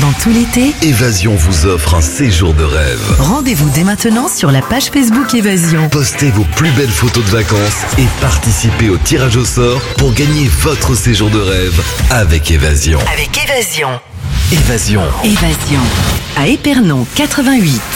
pendant tout l'été, Évasion vous offre un séjour de rêve. rendez-vous dès maintenant sur la page Facebook Évasion. Postez vos plus belles photos de vacances et participez au tirage au sort pour gagner votre séjour de rêve avec Évasion. Avec Évasion. Évasion. Évasion. À Épernon 88.